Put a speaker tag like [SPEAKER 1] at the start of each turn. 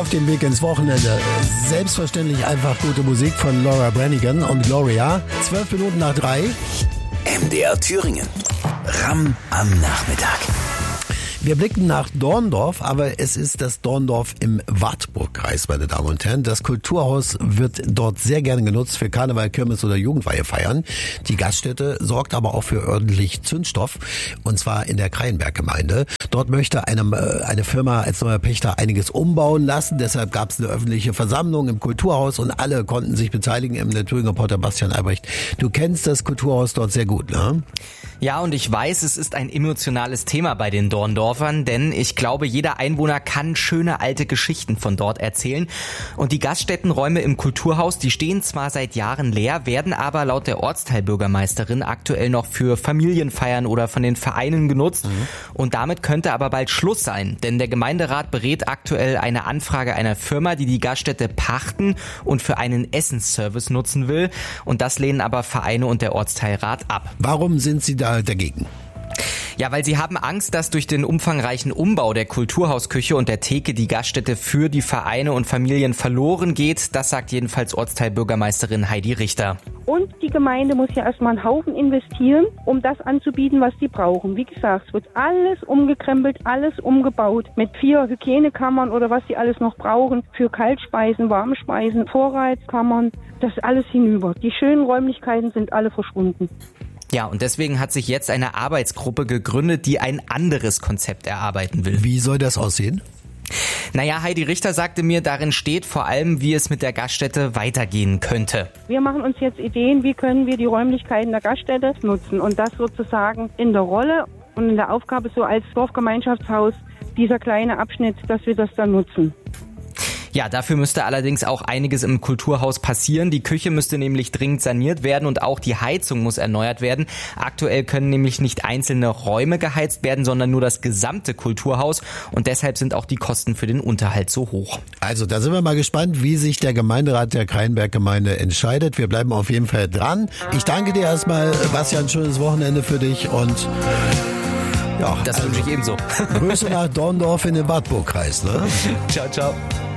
[SPEAKER 1] auf dem Weg ins Wochenende. Selbstverständlich einfach gute Musik von Laura Branigan und Gloria. 12 Minuten nach 3.
[SPEAKER 2] MDR Thüringen. Ramm am Nachmittag.
[SPEAKER 1] Wir blicken nach Dorndorf, aber es ist das Dorndorf im Wartburgkreis, meine Damen und Herren. Das Kulturhaus wird dort sehr gerne genutzt für Karneval, Kirmes oder Jugendweihe feiern. Die Gaststätte sorgt aber auch für ordentlich Zündstoff, und zwar in der Kreienberg-Gemeinde. Dort möchte eine Firma als neuer Pächter einiges umbauen lassen. Deshalb gab es eine öffentliche Versammlung im Kulturhaus und alle konnten sich beteiligen. Der Thüringer-Reporter Bastian Albrecht, du kennst das Kulturhaus dort sehr gut, ne?
[SPEAKER 3] Ja, und ich weiß, es ist ein emotionales Thema bei den Dorndorfern, denn ich glaube, jeder Einwohner kann schöne alte Geschichten von dort erzählen. Und die Gaststättenräume im Kulturhaus, die stehen zwar seit Jahren leer, werden aber laut der Ortsteilbürgermeisterin aktuell noch für Familienfeiern oder von den Vereinen genutzt. Und damit könnte aber bald Schluss sein, denn der Gemeinderat berät aktuell eine Anfrage einer Firma, die die Gaststätte pachten und für einen Essensservice nutzen will. Und das lehnen aber Vereine und der Ortsteilrat ab.
[SPEAKER 1] Warum sind Sie da dagegen?
[SPEAKER 3] Ja, weil sie haben Angst, dass durch den umfangreichen Umbau der Kulturhausküche und der Theke die Gaststätte für die Vereine und Familien verloren geht. Das sagt jedenfalls Ortsteilbürgermeisterin Heidi Richter.
[SPEAKER 4] Und die Gemeinde muss ja erstmal einen Haufen investieren, um das anzubieten, was sie brauchen. Wie gesagt, es wird alles umgekrempelt, alles umgebaut mit 4 Hygienekammern oder was sie alles noch brauchen für Kaltspeisen, Warmspeisen, Vorratskammern, das alles hinüber. Die schönen Räumlichkeiten sind alle verschwunden.
[SPEAKER 3] Ja, und deswegen hat sich jetzt eine Arbeitsgruppe gegründet, die ein anderes Konzept erarbeiten will.
[SPEAKER 1] Wie soll das aussehen?
[SPEAKER 3] Naja, Heidi Richter sagte mir, darin steht vor allem, wie es mit der Gaststätte weitergehen könnte.
[SPEAKER 4] Wir machen uns jetzt Ideen, wie können wir die Räumlichkeiten der Gaststätte nutzen und das sozusagen in der Rolle und in der Aufgabe so als Dorfgemeinschaftshaus, dieser kleine Abschnitt, dass wir das dann nutzen.
[SPEAKER 3] Ja, dafür müsste allerdings auch einiges im Kulturhaus passieren. Die Küche müsste nämlich dringend saniert werden und auch die Heizung muss erneuert werden. Aktuell können nämlich nicht einzelne Räume geheizt werden, sondern nur das gesamte Kulturhaus. Und deshalb sind auch die Kosten für den Unterhalt so hoch.
[SPEAKER 1] Also da sind wir mal gespannt, wie sich der Gemeinderat der Kreienberg-Gemeinde entscheidet. Wir bleiben auf jeden Fall dran. Ich danke dir erstmal, Bastian, schönes Wochenende für dich und ja,
[SPEAKER 3] das wünsche ich ebenso.
[SPEAKER 1] Grüße nach Dorndorf in den Wartburgkreis, ne?
[SPEAKER 3] Ciao, ciao.